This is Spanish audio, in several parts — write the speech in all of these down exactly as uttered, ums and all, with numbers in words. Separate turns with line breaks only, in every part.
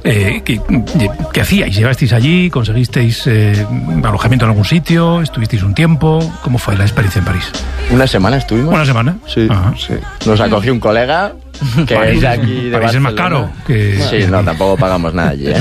Eh, ¿qué, ¿Qué hacíais? ¿Llegasteis allí? ¿Conseguisteis eh, alojamiento en algún sitio? ¿Estuvisteis un tiempo? ¿Cómo fue la experiencia en París?
Una semana estuvimos.
¿Una semana?
Sí, sí. Nos acogió un colega que
París,
es de aquí de
París es más caro que...
Sí, no, tampoco pagamos nada allí, ¿eh?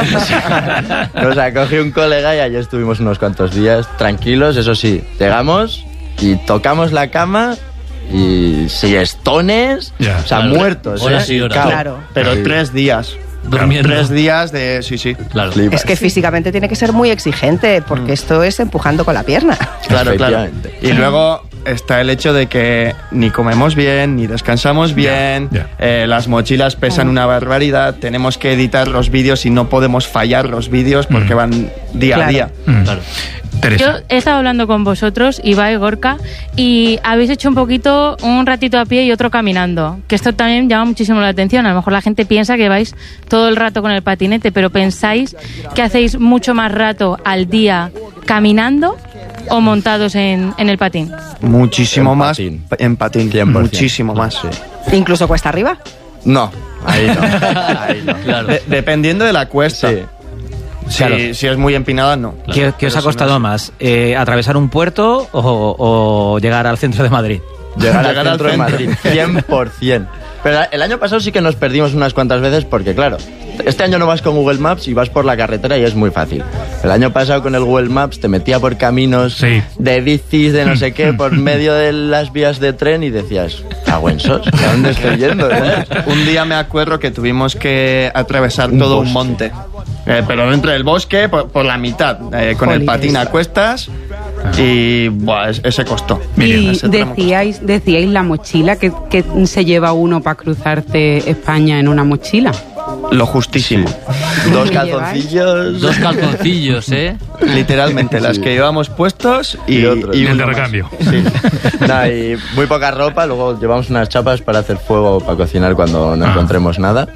Nos acogió un colega y allí estuvimos unos cuantos días tranquilos, eso sí. Llegamos y tocamos la cama y siestones,
ya,
o sea,
claro,
muertos,
horas
¿eh?
y horas.
Claro.
Pero
Sí.
tres días.
Durmiendo.
Tres días de... Sí, sí.
Claro.
Es que físicamente tiene que ser muy exigente, porque esto es empujando con la pierna.
Claro, claro.
Efectivamente.
Y luego está el hecho de que ni comemos bien, ni descansamos bien,
Ya, ya.
eh, las mochilas pesan
Claro.
una barbaridad, tenemos que editar los vídeos y no podemos fallar los vídeos porque
Mm.
van día
Claro.
a día.
Mm.
Claro.
Teresa.
Yo he estado hablando con vosotros, Ibai, Gorka, y habéis hecho un poquito, un ratito a pie y otro caminando, que esto también llama muchísimo la atención. A lo mejor la gente piensa que vais todo el rato con el patinete, pero ¿pensáis que hacéis mucho más rato al día caminando o montados en, en el patín?
Muchísimo
En
más
patín.
en patín,
cien por ciento.
muchísimo más.
Sí.
Incluso cuesta arriba.
No, ahí no. Ahí no.
Claro.
De- dependiendo de la cuesta.
Sí.
Si,
Claro.
si es muy empinada, no.
¿Qué, qué os ha
Pero si
costado
no,
más? Eh, ¿Atravesar un puerto o, o llegar al centro de Madrid?
Llegar,
Llegar
al
al
centro de
centro.
Madrid, cien por ciento. Pero el año pasado sí que nos perdimos unas cuantas veces porque, claro, este año no vas con Google Maps y vas por la carretera y es muy fácil. El año pasado con el Google Maps te metía por caminos
Sí.
de bicis, de no sé qué, por medio de las vías de tren y decías, ¿aguensos? ¿A dónde estoy yendo? ¿Eh?
Un día me acuerdo que tuvimos que atravesar
Un
todo un
bosque.
monte. Eh, pero dentro del bosque, por, por la mitad, eh, con el
Jolines.
patín a cuestas. Y buah, es- ese costó.
Y
Ese tramo
decíais, decíais la mochila, que, que se lleva uno para cruzarte España en una mochila.
costó. Lo justísimo.
Dos
¿Qué
calzoncillos.
Dos calzoncillos, ¿eh?
Literalmente, las que llevamos puestos y,
Y otros.
y
Y el
uno
de
más.
recambio.
Sí. Nah, y muy poca ropa, luego llevamos unas chapas para hacer fuego, para cocinar cuando no
Ah.
encontremos nada.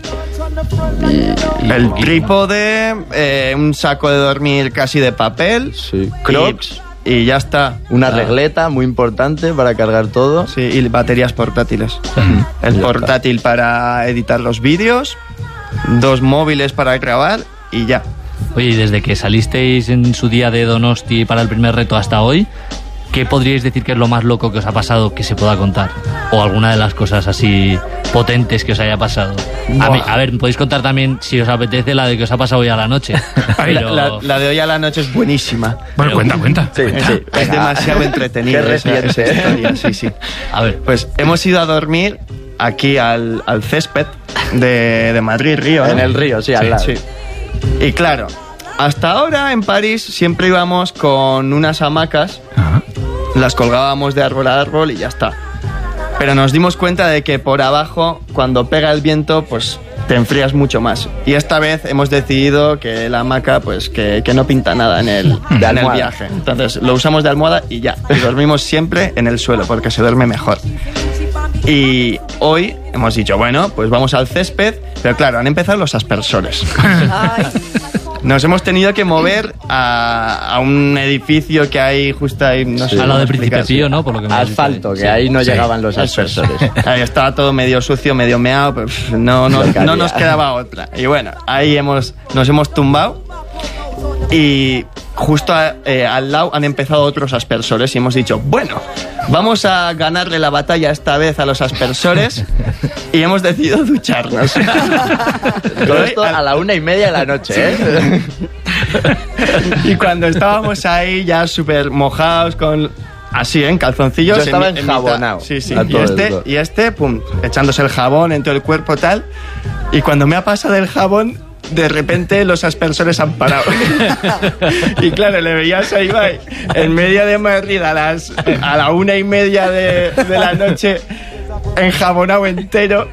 Y,
El trípode, eh, un saco de dormir casi de papel.
Sí.
y-
Crocs.
Y, ya está.
Una
Ah,
regleta muy importante para cargar todo.
Sí, y baterías portátiles.
Ya
El
está.
portátil para editar los vídeos, dos móviles para grabar y ya.
Oye, y desde que salisteis en su día de Donosti para el primer reto hasta hoy, ¿qué podríais decir que es lo más loco que os ha pasado que se pueda contar? O alguna de las cosas así potentes que os haya pasado. A, mí- a ver, podéis contar también, si os apetece, la de que os ha pasado hoy a la noche. Pero...
La, la de hoy a la noche es buenísima.
Bueno,
Pero-
cuenta, cuenta.
Sí,
Es,
sí.
es
Venga.
demasiado entretenida
Qué
esa,
reciente,
esa
¿eh?
historia, sí, sí.
A ver,
Pues hemos ido a dormir aquí al, al césped de, de Madrid, Río. ¿eh?
En el río, sí, al lado.
Sí. Y claro, hasta ahora en París siempre íbamos con unas hamacas,
Ajá.
las colgábamos de árbol a árbol y ya está. Pero nos dimos cuenta de que por abajo, cuando pega el viento, pues te enfrías mucho más. Y esta vez hemos decidido que la hamaca, pues que, que no pinta nada en el, en el
almohada.
viaje. Entonces lo usamos de almohada y ya. Y dormimos siempre en el suelo porque se duerme mejor. Y hoy hemos dicho, bueno, pues vamos al césped, pero claro, han empezado los aspersores.
Ay.
Nos hemos tenido que mover a, a un edificio que hay justo ahí, no sé
al lado
cómo
de Príncipe
explicar,
Pío,
sí.
¿no? Por lo que me has dicho.
Asfalto, que
Sí.
ahí no
Sí.
llegaban los
Eso es.
aspersores.
Ahí estaba todo medio sucio, medio meado, pero pff, no, no,
Lo que
no
había.
nos quedaba otra. Y bueno, ahí hemos, nos hemos tumbado y justo a- eh, al lado han empezado otros aspersores y hemos dicho, bueno, vamos a ganarle la batalla esta vez a los aspersores y hemos decidido ducharnos.
Todo esto a la una y media de la noche, ¿eh?
Y cuando estábamos ahí ya súper mojados con... Así, ¿eh? En calzoncillos.
Yo estaba
en mi- en
enjabonado.
mitad. Sí, sí.
A
Y
todo
este,
esto.
y este, pum, echándose el jabón en todo el cuerpo tal. Y cuando me ha pasado el jabón, de repente los aspersores han parado. Y claro, le veías a Ibai en medio de Madrid a, las, a la una y media de, de la noche, enjabonado entero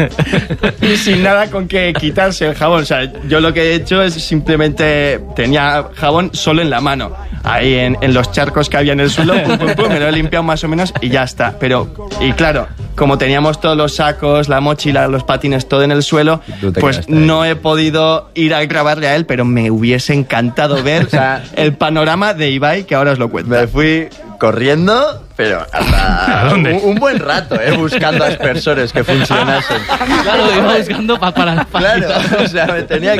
y sin nada con que quitarse el jabón. O sea, yo lo que he hecho es simplemente tenía jabón solo en la mano, ahí en, en los charcos que había en el suelo, pum, pum, pum, me lo he limpiado más o menos y ya está. Pero, y claro, como teníamos todos los sacos, la mochila, los patines, todo en el suelo,
Tú te
pues
quedaste ahí.
no he podido ir a grabarle a él, pero me hubiese encantado ver
O sea,
el panorama de Ibai, que ahora os lo cuento.
Me fui corriendo, pero hasta
¿A dónde?
Un, un buen rato, ¿eh? Buscando aspersores que funcionasen.
Claro, iba buscando pa- para... para
Claro, o sea, me tenía